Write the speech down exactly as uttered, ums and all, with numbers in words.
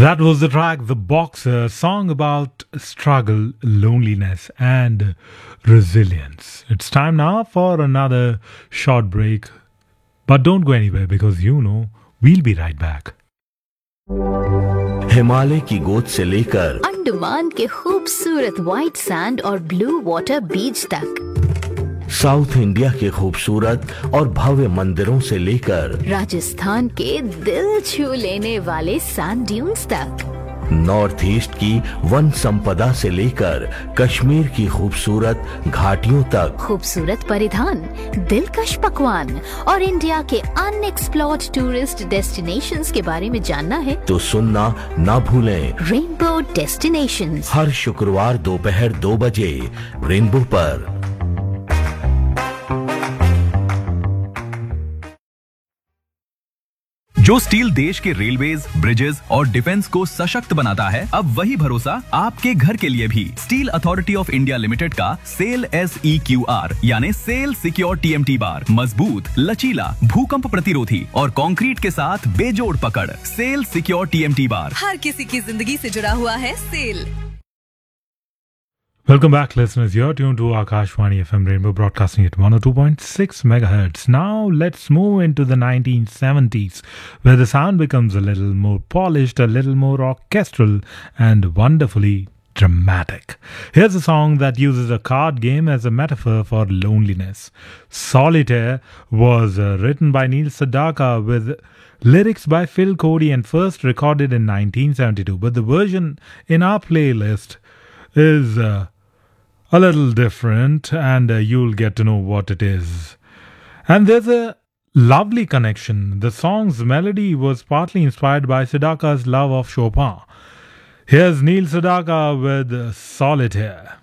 That was the track The Boxer, song about struggle, loneliness, and resilience. It's time now for another short break. But don't go anywhere because you know we'll be right back. Himalaya की गोद से लेकर अंडमान के खूबसूरत white sand और blue water बीच तक, south India के खूबसूरत और भव्य मंदिरों से लेकर राजस्थान के दिल छू लेने वाले सैंड ड्यून्स तक, नॉर्थ ईस्ट की वन संपदा से लेकर कश्मीर की खूबसूरत घाटियों तक, खूबसूरत परिधान, दिलकश पकवान और इंडिया के अनएक्सप्लोर्ड टूरिस्ट डेस्टिनेशंस के बारे में जानना है तो सुनना ना भूलें। रेनबो डेस्टिनेशंस हर शुक्रवार दोपहर दो बजे रेनबो पर। जो स्टील देश के रेलवेज, ब्रिजेस और डिफेंस को सशक्त बनाता है, अब वही भरोसा आपके घर के लिए भी। Steel authority of India limited का cell S E Q R यानी cell secure T M T bar मजबूत, लचीला, भूकंप प्रतिरोधी और कंक्रीट के साथ बेजोड़ पकड़। Cell secure T M T bar हर किसी की जिंदगी से जुड़ा हुआ है। Cell. Welcome back, listeners. You're tuned to Akashvani F M Rainbow, broadcasting at one oh two point six megahertz. Now let's move into the nineteen seventies, where the sound becomes a little more polished, a little more orchestral, and wonderfully dramatic. Here's a song that uses a card game as a metaphor for loneliness. Solitaire was uh, written by Neil Sedaka with lyrics by Phil Cody and first recorded in nineteen seventy-two. But the version in our playlist is uh, a little different, and uh, you'll get to know what it is. And there's a lovely connection. The song's melody was partly inspired by Sedaka's love of Chopin. Here's Neil Sedaka with Solitaire.